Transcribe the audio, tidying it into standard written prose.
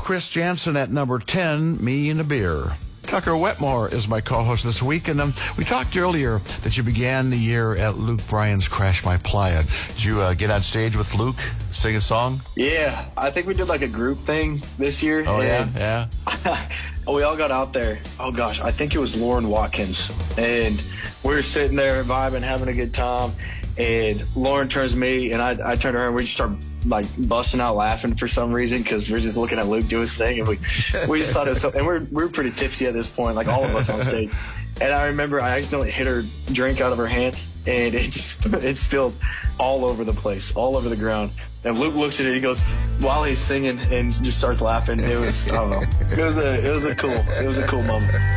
Chris Jansen at number 10, Me and a Beer. Tucker Wetmore is my co-host this week, and we talked earlier that you began the year at Luke Bryan's Crash My Playa. Did you get on stage with Luke, sing a song? Yeah, I think we did like a group thing this year. Oh, yeah? We all got out there. Oh, gosh, I think it was Lauren Watkins. And we were sitting there vibing, having a good time. And Lauren turns to me, and I turn to her, and we just start like busting out laughing for some reason because we're just looking at Luke do his thing, and we just thought it was so, and we're pretty tipsy at this point, like all of us on stage. And I remember I accidentally hit her drink out of her hand, and it spilled all over the place, all over the ground. And Luke looks at it, he goes, while he's singing, and just starts laughing. It was, I don't know, it was a cool moment.